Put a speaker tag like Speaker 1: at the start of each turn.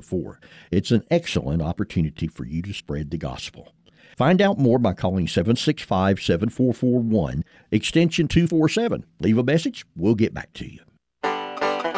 Speaker 1: 744. It's an excellent opportunity for you to spread the gospel. Find out more by calling 765-7441, extension 247. Leave a message, we'll get back to you.